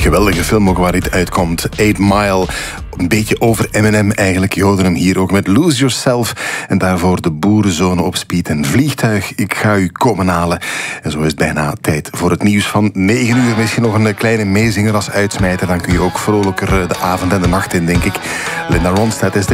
geweldige film ook waar dit uitkomt. 8 Mile. Een beetje over Eminem eigenlijk. Je hoorde hem hier ook met Lose Yourself. En daarvoor de boerenzoon op speed en vliegtuig. Ik ga u komen halen. En zo is het bijna tijd voor het nieuws van 9 uur. Misschien nog een kleine meezinger als uitsmijter. Dan kun je ook vrolijker de avond en de nacht in, denk ik. Linda Ronstadt is